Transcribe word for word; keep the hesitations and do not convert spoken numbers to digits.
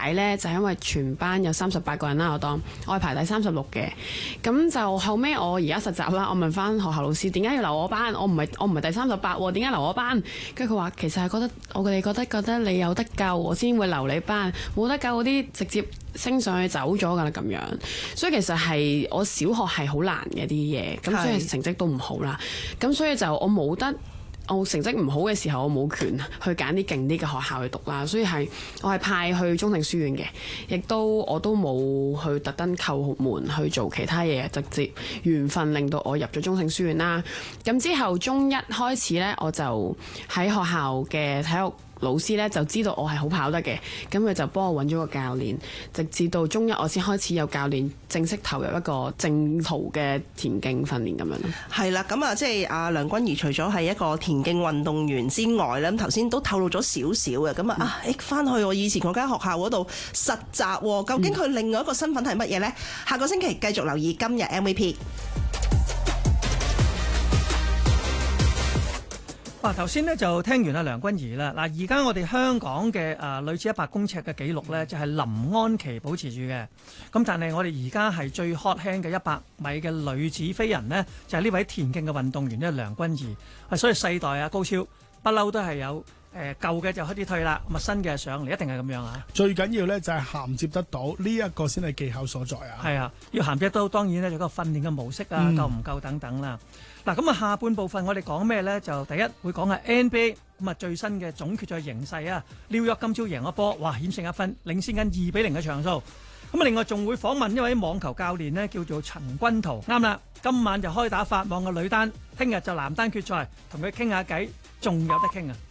解呢？就係因為全班有三十八個人啦，我當我係排第三十六嘅。咁就後尾我而家實習啦，我問翻學校老師點解要留我班？我唔係我唔係第三十八喎，點解留我班？跟住佢話其實係覺得我哋覺得覺得你有得救，我先會留你班，冇得救嗰啲直接升上去走咗㗎啦咁樣。所以其實係我小學係好難嘅啲嘢，咁所以成績都唔好啦。咁所以就我冇得。我成績唔好嘅時候，我冇權去揀啲勁啲嘅學校去讀啦，所以係我係派去中正書院嘅，亦都我都冇去特登叩門去做其他嘢，直接緣分令到我入咗中正書院啦。咁之後中一開始呢，我就喺學校嘅體育老師咧就知道我係好跑得嘅，咁佢就幫我揾咗個教練，直至到中一我先開始有教練正式投入一個正途嘅田徑訓練咁樣咯。 係啦，咁啊即係阿梁君怡除咗係一個田徑運動員之外咧，咁頭先都透露咗少少嘅，咁、嗯、啊啊，翻去我以前嗰間學校嗰度實習，究竟佢另外一個身份係乜嘢呢？嗯、下個星期繼續留意今日 M V P。 哇！頭先咧就聽完阿梁君怡啦。嗱，而家我哋香港嘅誒女子一百公尺嘅紀錄咧，就係林安琪保持住嘅。咁但係我哋而家係最 hot hand 嘅一百米嘅女子飛人呢，就係、是、呢位田徑嘅運動員咧，梁君怡。啊，所以世代啊高超，不嬲都係有。誒舊嘅就開始退啦，咁啊新嘅上嚟一定係咁樣啊！ 最緊要咧就係銜接得到，呢、這、一個先係技巧所在啊！ 係啊，要銜接得到，當然咧就個訓練嘅模式啊，嗯、夠唔夠等等啦。嗱，咁啊下半部分我哋講咩咧？就第一會講下 N B A 咁啊最新嘅總決賽形勢啊，紐約今朝贏一波，哇險勝一分，領先緊二比零嘅場數。咁啊另外仲會訪問一位網球教練呢，叫做陳君圖。啱啦，今晚就開打法網嘅女單，聽日就男單決賽，同佢傾下偈，仲有得傾啊！